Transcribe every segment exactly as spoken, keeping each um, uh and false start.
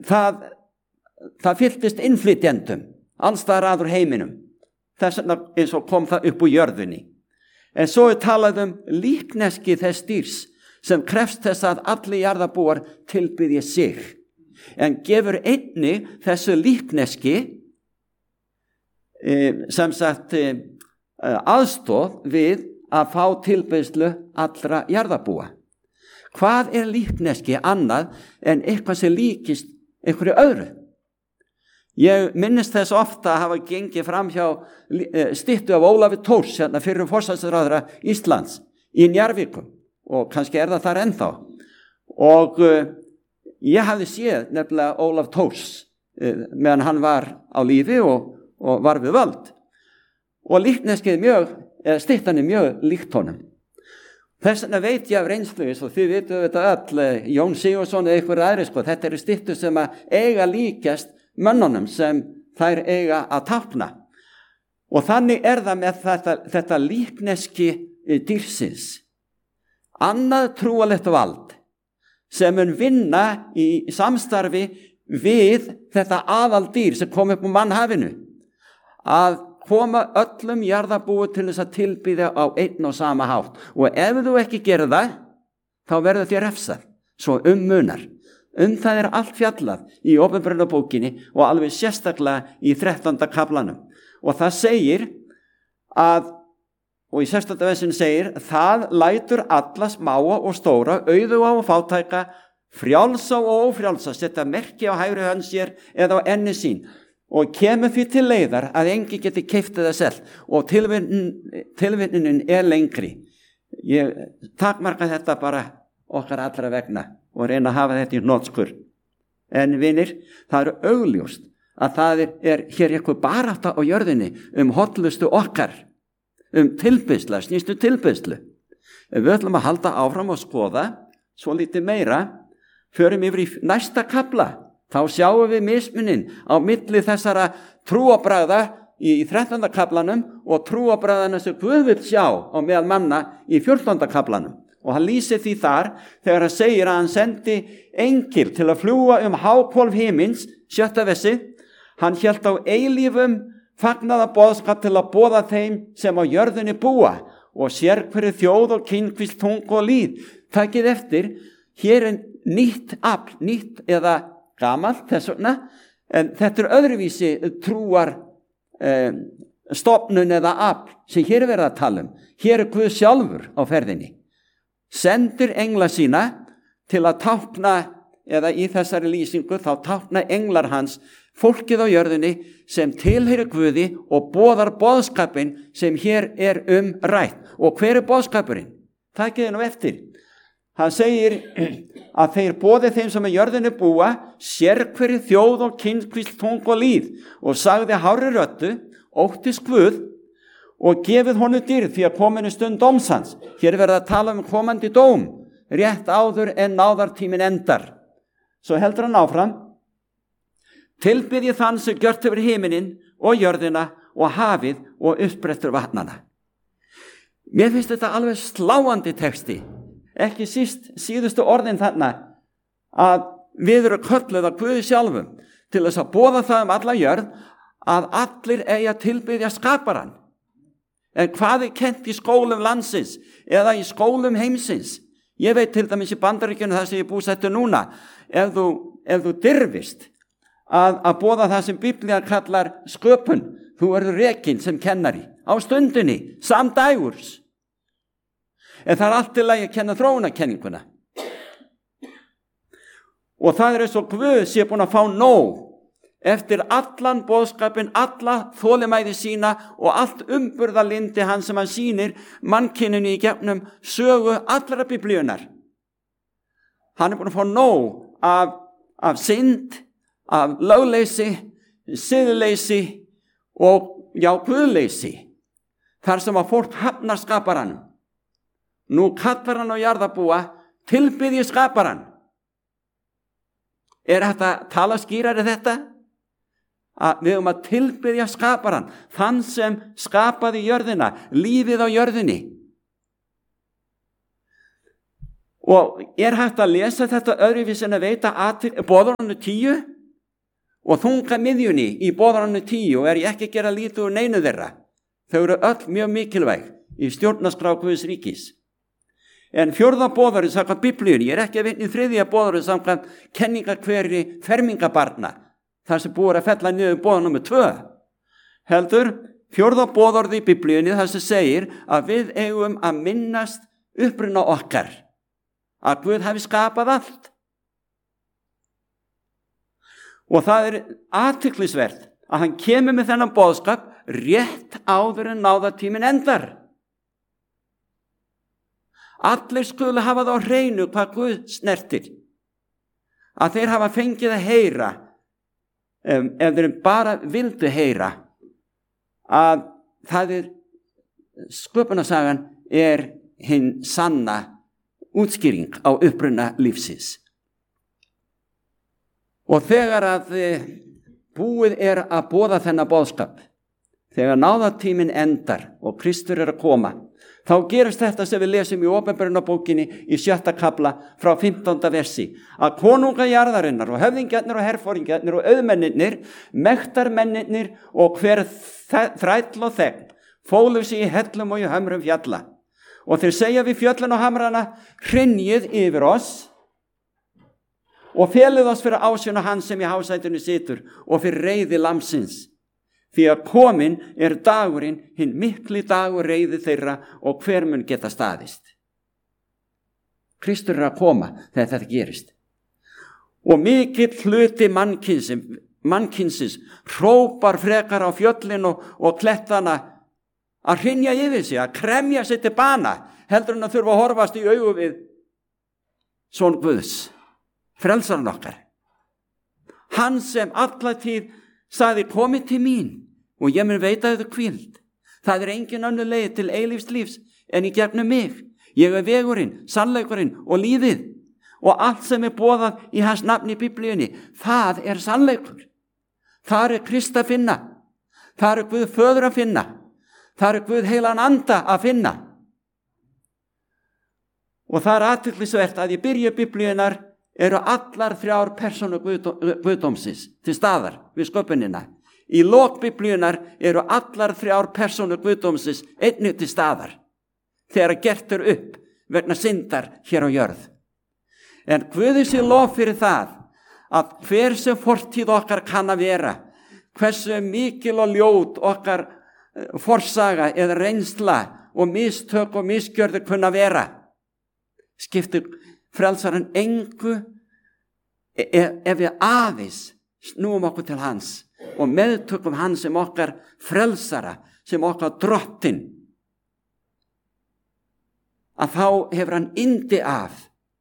það, það fylltist innflytjendum alls staðar að úr heiminum. Þess vegna eins og kom það upp úr jörðinni. En svo er talað um líkneski þess dýrs sem krefst þess að allir jarðarbúar tilbiðji sig. En gefur einni þessu líkneski sem sagt aðstoð við að fá tilbeiðslu allra jarðarbúa. Hvað er líkneski annað en eitthvað sem líkist einhverju öðru? Ég minnist þess ofta að hafa gengið fram hjá styttu af Ólafi Thors, hérna fyrir forsætisráðherra Íslands í Njarðvíkum, og kannski er það þar ennþá. Og uh, ég hafði séð nefnilega Ólaf Thors uh, meðan hann var á lífi og, og var við völd. Og líkneskið mjög, eða styttan er mjög líkt honum. Þess vegna veit ég af reynslu, og þið vitum þetta öll, Jón Sigurðsson eða einhver aðri, sko, þetta eru styttur sem að eiga líkast mönnunum sem þær eiga að tákna. Og þannig er það með þetta, þetta líkneski dýrsins. Annað trúalegt vald sem mun vinna í samstarfi við þetta aðaldýr sem kom upp úr mannhafinu, að koma öllum jarðarbúi til þess að tilbyðja á einn og sama hátt. Og ef þú ekki gerir það, þá verður þér refsað, svo um munar. Um það er allt fjallað í Opinberunarbókinni og alveg sérstaklega í þrettánda kaflanum. Og það segir að, og í sextánda versinu segir, það lætur alla smáa og stóra, auðuga og fátæka, frjálsa og ófrjálsa, setja merki á hægri hönd sér eða á enni sín, og kemur því til leiðar að enginn geti keypt eða selt, og tilvinnunin er lengri. Ég takmarka þetta bara okkar allra vegna og reyna að hafa þetta í hnotskurn. En vinir, það eru augljóst að það er, er hér eitthvað barátta á jörðinni um hollustu okkar, um tilbeiðslu, snýstu tilbeiðslu. Ef við ætlum að halda áfram og skoða svo lítið meira, förum yfir í næsta kafla, þá sjáum við mismunin á milli þessara trúarbragða í þrettánda kaflanum og trúarbragðana sem Guð vill sjá á meðal manna í fjórtánda kaflanum. Og hann lýsir því þar þegar hann segir að hann sendi engil til að fljúga um háhvolf himins, sjötta versi, hann hélt á eilífum fagnaða boðskap til að boða þeim sem á jörðinni búa og sér hverju þjóð og kynhvísl, tung og lýð. Takið eftir, hér er nýtt afl, nýtt eða gamalt þess vegna, en þetta er öðruvísi trúar eh, stofnun eða afl sem hér er verið að tala um. Hér er Guð sjálfur á ferðinni. Sendir engla sína til að tákna, eða í þessari lýsingu þá tákna englar hans fólkið á jörðinni sem tilheyrir Guði og boðar boðskapin sem hér er um rætt. Og hver er boðskapurinn? Takið nú eftir. Hann segir að þeir boði þeim sem á jörðinni búa, sérhverju þjóð og kynhvísl, tung og lýð, og sagði hárri röddu, óttist Guð, og gefið honum dýrð því að kominu stund dóms hans. Hér verða að tala um komandi dóm, rétt áður en náðartímin endar. Svo heldur hann áfram, tilbiðji þann sem gjört yfir himinin og jörðina og hafið og uppsprettur vatnana. Mér finnst þetta alveg sláandi texti, ekki síst síðustu orðin þarna, að við erum kölluð af Guði sjálfum til þess að boða það um alla jörð að allir eigi að tilbiðja skaparann. En hvað er kennt í skólum landsins eða í skólum heimsins? Ég veit til dæmis í Bandaríkjunum það sem ég búsettu núna, ef þú, ef þú dirfist að, að boða það sem Biblían kallar sköpun, þú verður rekinn sem kennari á stundinni, samdægurs. En það er allt í lagi að kenna þróunarkenninguna. Og það er eins og Guð sé búin að fá nóg eftir allan boðskapin, alla þolinmæði sína og allt umburðarlyndi hans sem hann sýnir mannkyninu í gegnum sögu allra biblíunar. Hann er búin að fá nóg af, af synd, af lögleysi, siðleysi og já, guðleysi. Þar sem að fólk hafnar skaparann. Nú kallar hann á jarðarbúa, tilbiðji skaparann. Er þetta tala skýrari þetta? Að við höfum að tilbiðja skaparann, þann sem skapaði jörðina, lífið á jörðinni. Og er hægt að lesa þetta öðruvísi en að veita boðorðinu tíu? og þunga miðjunni í boðorðinu tíu og er ég ekki að gera lítið úr neinu þeirra. Þau eru öll mjög mikilvæg í stjórnarskrá Guðs ríkis. En fjórða boðorðið samkvæmt Biblíunni, ég er ekki að vitna í þriðja boðorðið samkvæmt kenningakveri fermingabarna, þar sem búið að fella niður boðorð númer tvö. Heldur fjórða boðorðið í Biblíunni þar sem segir að við eigum að minnast uppruna okkar, að Guð hafi skapað allt. Og það er athyglisvert að hann kemur með þennan boðskap rétt áður en náðartíminn endar. Allir skulu hafa það á hreinu hvað Guð snertir. Að þeir hafa fengið að heyra, ef, ef þeir bara vildu heyra, að það er, sköpunarsagan er hinn sanna útskýring á uppruna lífsins. Og þegar að búið er að boða þennan boðskap, þegar náðartíminn endar og Kristur er að koma, þá gerist þetta sem við lesum í Opinberunarbókinni í sjötta kafla frá fimmtánda versi, að konunga jarðarinnar og höfðingjarnir og herforingjarnir og auðmennirnir, mektarmennirnir og hver þræll og þegn fólu sig í hellum og í hömrum fjalla. Og þeir segja við fjöllin og hamrana, hrynjið yfir oss og felið oss fyrir ásjón hans sem í hásætinu situr og fyrir reiði lamsins. Því að komin er dagurinn, hinn mikli dagur reiði þeirra og hver mun geta staðist. Kristur er að koma þegar þetta gerist. Og mikill hluti mannkynsins, mannkynsins hrópar frekar á fjöllin og, og klettana að hrynja yfir sig, að kremja sig til bana, heldur en að þurfa að horfast í augu við son Guðs, frelsarinn okkar. Hann sem alla tíð sagði, komið til mín og ég mun veita þau hvíld. Það er engin önnur leið til eilífs lífs en í gegnum mig. Ég er vegurinn, sannleikurinn og lífið. Og allt sem er boðað í hans nafni í Biblíunni, það er sannleikur. Það er Krist að finna. Það er Guð föður að finna. Það er Guð heilan anda að finna. Og það er athyglisvert að í byrju Biblíunnar eru allar þrjár persónur Guðdómsins til staðar við sköpunina. Í lok Biblíunnar eru allar þrjár persónur Guðdómsins einnig til staðar þegar gert er upp vegna syndar hér á jörð. En Guði sé lof fyrir það að hver sem fortíð okkar kann að vera, hversu mikil og ljót okkar forsaga eða reynsla og mistök og misgjörður kunna vera, skiptir frelsarinn engu ef við aðeins snúum okkur til hans og meðtökum hans sem okkar frelsara, sem okkar drottin, að þá hefur hann yndi af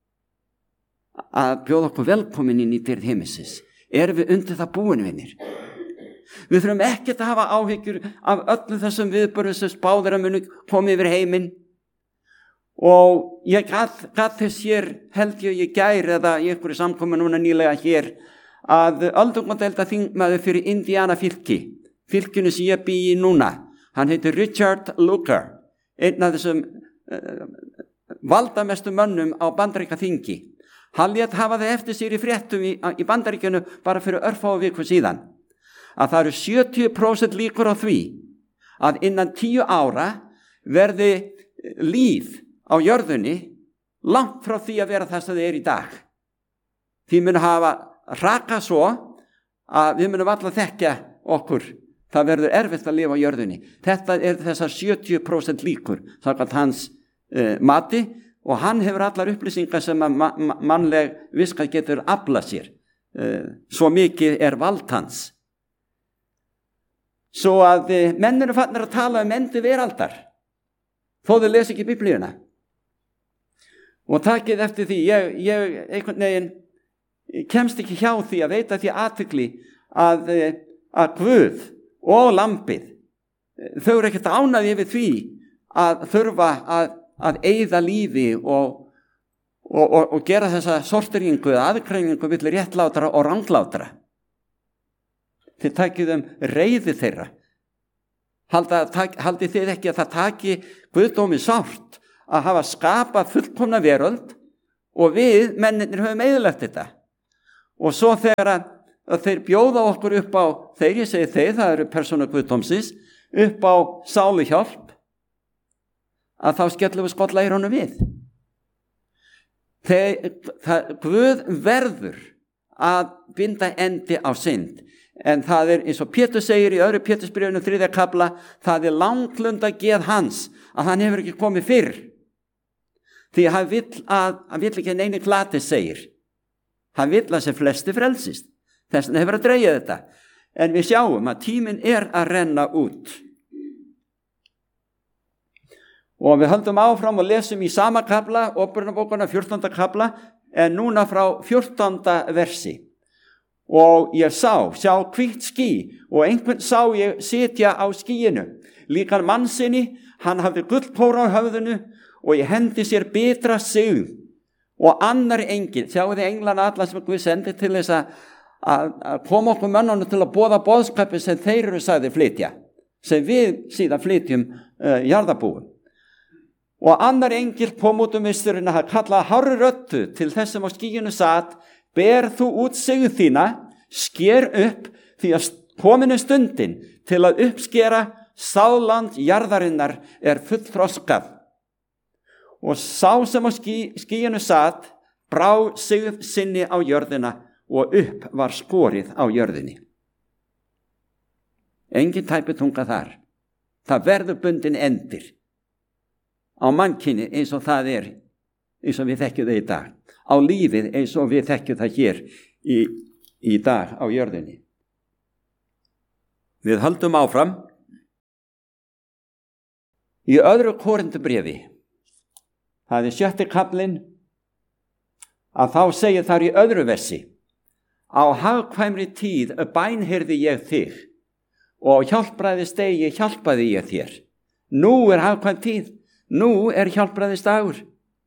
að bjóða okkur velkomin inn í dýrð himinsins. Erum við undir það búin, vinir? Við þurfum ekkert að hafa áhyggjur af öllum þessum viðburðum sem spáðir að muni komið yfir heiminn. Og ég gat, gat þess hér, held ég ég gær eða í einhverju samkomu núna nýlega hér, að öldungadeilda þingmaður fyrir Indiana fylki, fylkinu sem ég bý í núna, hann heitir Richard Lugar, einn af þessum uh, valdamestu mönnum á Bandaríka þingi. Hann lét hafa það eftir sér í fréttum í, í Bandaríkjunu bara fyrir örfáu viku síðan, að það eru sjötíu prósent líkur á því að innan tíu ára verði líf á jörðunni langt frá því að vera það sem það er í dag. Því mun hafa raka svo að við munum alla þekkja okkur. Það verður erfitt að lifa á jörðunni. Þetta er þessar sjötíu prósent líkur samkvæmt hans uh, mati og hann hefur allar upplýsingar sem að ma- ma- mannleg viska getur aflað sér. Uh, svo mikið er vald hans. Svo að uh, menn eru farnir að tala um endi veraldar þó þau lesa ekki Biblíuna. Og takið eftir því, ég, ég einhvern veginn kemst ekki hjá því að veita því athygli að, að Guð og lambið, þau eru ekkert ánægðir yfir því að þurfa að, að eyða lífi og, og, og, og gera þessa sorteringu eða aðgreiningu milli réttlátra og ranglátra. Þið takið um reiði þeirra. Halda, tak, haldið þið ekki að það taki Guðdómi sárt að hafa skapað fullkomna veröld og við, mennirnir, höfum eyðilagt þetta. Og svo þegar að þeir bjóða okkur upp á, þeir ég segi þeir, það eru persónu guðdómsins, upp á sáluhjálp, að þá skellum við skollaeyrunum við. Þeir, það, Guð verður að binda endi á synd, en það er eins og Pétur segir í öðru Pétursbréfinu þriðja kafla, það er langlunda geð hans að hann hefur ekki komið fyrr, því hann vill að hann vill ekki neini glati segir, hann vill að sem flesti frelsist, þess vegna hefur að dreigja þetta, en við sjáum að tíminn er að renna út. Og við höldum áfram og lesum í sama kafla, Åpenbararbókina fjórtánda kafla, en núna frá fjórtánda versi. Og ég sá, sjá hvítt ský, og einhvern sá ég sitja á skýinu, líkan mannsinni, hann hafði gullkóra á höfðinu, og ég hendi sér bitra sig, og annar engil, sjáu þið englana alla sem Guð sendi til þess að, að, að koma okkur mönnunum til að boða boðskapi sem þeir eru sagði flytja, sem við síðan flytjum uh, jarðarbúum. Og annar engil kom út um visturinn að kalla hárri röddu til þessum á skýinu satt, ber þú út sigð þína, sker upp, því að kominu stundin til að uppskera sáland jarðarinnar er fullþroskað. Og sá sem á ský, skýinu satt, brá sigð sinni á jörðina og upp var skorið á jörðinni. Engin tæpitunga þar. Það verður bundin endir á mannkyni eins og það er, eins og við þekkjum það í dag, á lífið eins og við þekkjum það hér í, í dag á jörðinni. Við höldum áfram í öðru Korintubréfi, það er sjötti kaflinn, að þá segir þar í öðru versi, á hagkvæmri tíð bænheyrði ég þig og hjálpræði stegi hjálpaði ég þér. Nú er hagkvæm tíð, nú er hjálpræðis dagur.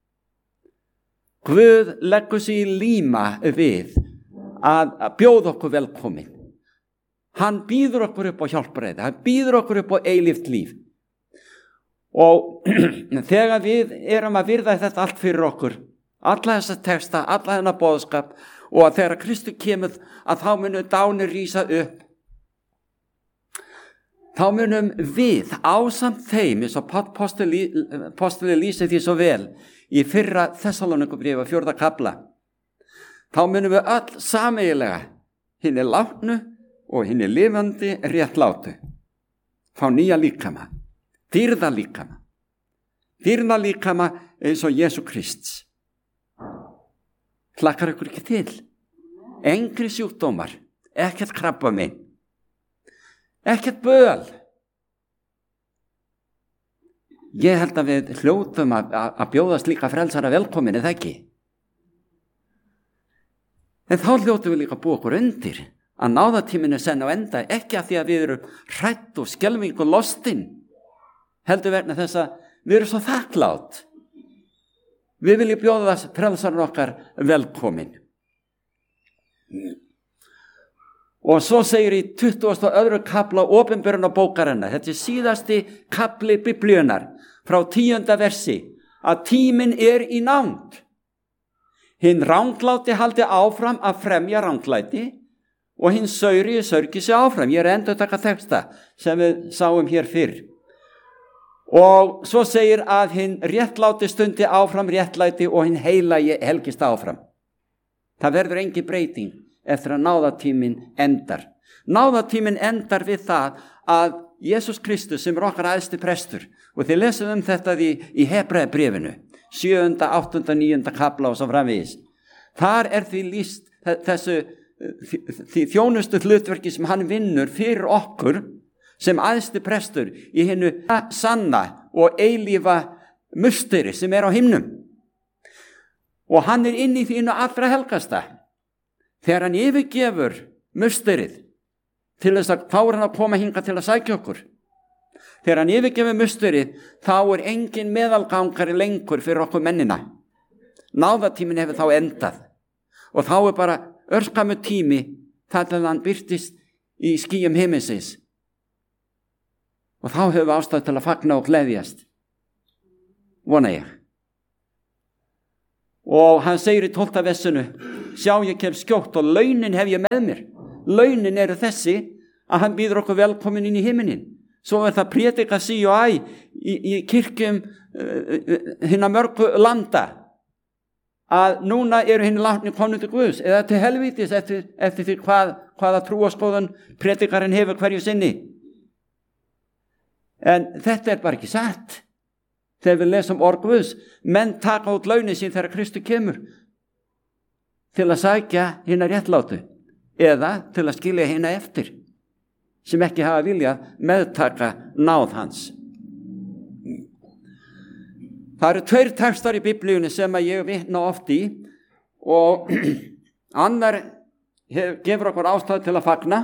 Guð leggur sig í líma við að, að bjóða okkur velkomin. Hann býður okkur upp á hjálpræði, hann býður okkur upp á eilíft líf. Og þegar við erum að virða þetta allt fyrir okkur, alla þessa texta, alla þennan boðskap, og að þegar Kristur kemur að þá munum dánir rísa upp, þá munum við ásamt þeim, eins og apostoli lýsir því svo vel í fyrra Þessaloníkubréfi fjórða kafla, þá munum við öll sameiginlega hinni látnu og hinni lifandi réttlátu fá nýja líkama, dýrða líkama, dýrða líkama eins og Jesú Krists. Hlakkar ykkur ekki til? Engri sjúkdómar, ekkert krabbamein, ekkert böl. Ég held að við hljótum að, að bjóðast líka frelsara velkomin, eða ekki? En þá hljótum við líka búið okkur undir að náðatíminu senn á enda, ekki að því að við erum hrætt og skelfing og lostin, heldur verna þess að við erum svo þakklátt. Við viljum bjóða þess frelsarinn okkar velkomin. Og svo segir í tuttugasta og öðru kafla Åpenbararbókarinnar, þetta er síðasti kafli Biblíunnar, frá tíunda versi, að tíminn er í nánd. Hinn rangláti haldi áfram að fremja ranglæti og hinn sauri sörgi sig áfram. Ég er endur að taka texta sem við sáum hér fyrr. Og svo segir að hinn réttláti stundi áfram réttlæti og hinn heilagi helgist áfram. Það verður engin breyting eftir að náðatíminn endar. Náðatíminn endar við það að Jesús Kristus sem er okkar æðsti prestur, og þið lesum um þetta í, í Hebreabréfinu, sjöunda, áttunda, níunda kafla og svo framvegis. Þar er því lýst þessu því þjónustu hlutverki sem hann vinnur fyrir okkur sem æðsti prestur í hinnu sanna og eilífa musteri sem er á himnum. Og hann er inn í því innu allra helgasta. Þegar hann yfirgefur musterið til þess að þá er hann að koma hinga til að sækja okkur. Þegar hann yfirgefur musterið, þá er engin meðalgangari lengur fyrir okkur mennina. Náðatíminn hefur þá endað. Og þá er bara örskamu tími þar til hann birtist í skýjum himinsins. Og þá hefur við ástæðu til að fagna og gleðjast. Vona ég. Og hann segir í tólfta versinu, sjá ég kem skjótt og launin hef ég með mér launin eru þessi að hann býður okkur velkomin inn í himinin. Svo er það prédikað sí og æ í, í kirkjum uh, hinna mörgu landa að núna eru hinn látni komnir til Guðs eða til helvítis eftir, eftir því hvað, hvaða trúarskoðun predikarinn hefur hverju sinni. En þetta er bara ekki satt. Þegar við lesum orð Guðs, menn taka út launin sín þegar Kristur kemur til að sækja hinna réttlátu eða til að skilja hinna eftir sem ekki hafa viljað meðtaka náð hans. Það eru tveir textar í Biblíunni sem að ég vitna oft í og annar hef, gefur okkur ástæðu til að fagna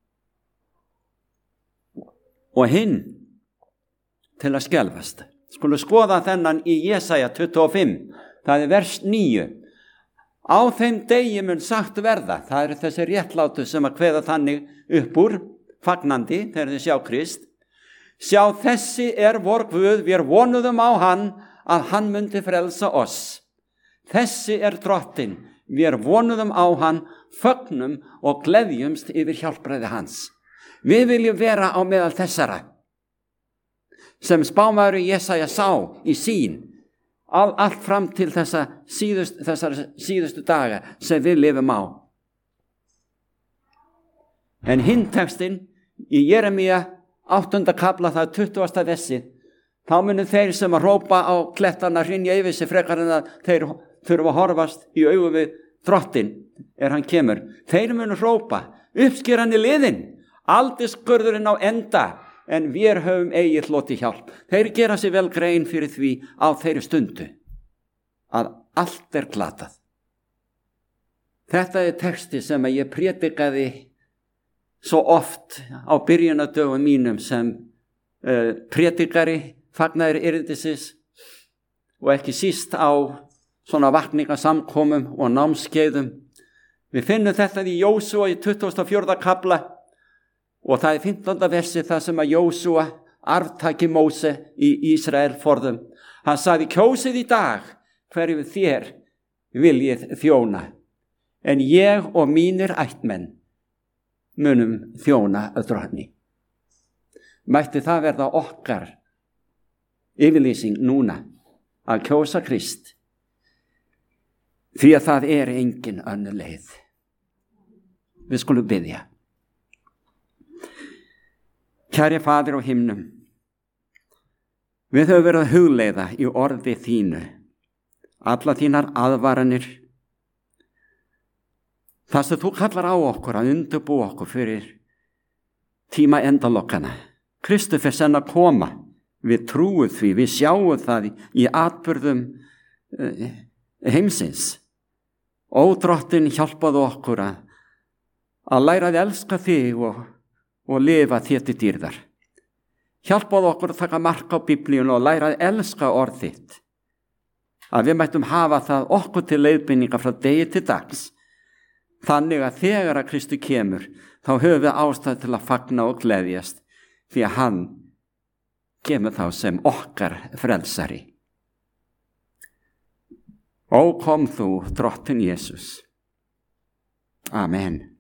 og hinn til að skelfast. Skulum skoða þennan í Jesaja tuttugu og fimm, það er vers níu. Á þeim degi mun sagt verða, það eru þessi réttlátu sem að kveða þannig upp úr, fagnandi þegar þið sjá Krist. Sjá, þessi er vor Guð, við vonuðum á hann að hann myndi frelsa oss. Þessi er drottinn, við vonuðum á hann, fögnum og gleðjumst yfir hjálpræði hans. Við viljum vera á meðal þessara sem spámaður Jesaja sá í sín all, allt fram til þessa síðust, þessar síðustu daga sem við lifum á. En hinn textinn í Jeremía áttunda kafla, það er tuttugasta versi, þá munu þeir sem að hrópa á klettarna hrynja yfir sig frekar en að þeir þurfa að horfast í augu við drottinn er hann kemur. Þeir munu hrópa, uppskeran í liðin, aldiskurðurinn á enda, en við höfum eigið hloti hjálp. Þeir gera sér vel grein fyrir því á þeirri stundu að allt er glatað. Þetta er texti sem ég prédikaði svo oft á byrjunardögum mínum sem uh, prédikari, fagnaðir erindisins og ekki síst á svona vakningasamkomum og námskeiðum. Við finnum þetta í Jósúa í tuttugasta og fjórða kafla og það er fimmtánda versi það sem að Jósúa arftaki Móse í Ísrael forðum. Hann sagði, kjósið í dag hverju þér viljið þjóna, en ég og mínir ættmenn munum þjóna að drottni. Mætti það verða okkar yfirlýsing núna að kjósa Krist, því að það er engin önnur leið. Við skulum biðja. Kæri Faðir á himnum, við höfum verið að hugleiða í orði þínu, alla þínar aðvaranir, það sem þú kallar á okkur að undirbúa okkur fyrir tíma endalokkana. Kristur fer senn að koma, við trúum því, við sjáum það í atburðum heimsins. Ó drottinn, hjálpaðu okkur að, að læra að elska þig og og lifa þér til dýrðar. Hjálpaðu okkur að taka mark á Biblíun og læra að elska orð þitt. Að við mættum hafa það okkur til leiðbeininga frá degi til dags. Þannig að þegar að Kristu kemur, þá höfum við ástæðu til að fagna og gleðjast, því að hann kemur þá sem okkar frelsari. Ó kom þú, drottinn Jesús. Amen.